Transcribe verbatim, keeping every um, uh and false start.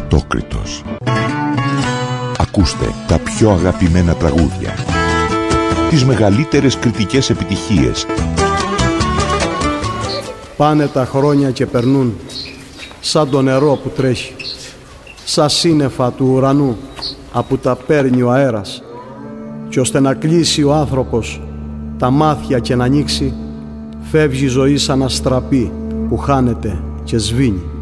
Πρωτόκριτος. Ακούστε τα πιο αγαπημένα τραγούδια, τις μεγαλύτερες κριτικές επιτυχίες. Πάνε τα χρόνια και περνούν σαν το νερό που τρέχει, σαν σύννεφα του ουρανού που τα παίρνει ο αέρας, και ώστε να κλείσει ο άνθρωπος τα μάτια και να ανοίξει, φεύγει η ζωή σαν αστραπή που χάνεται και σβήνει.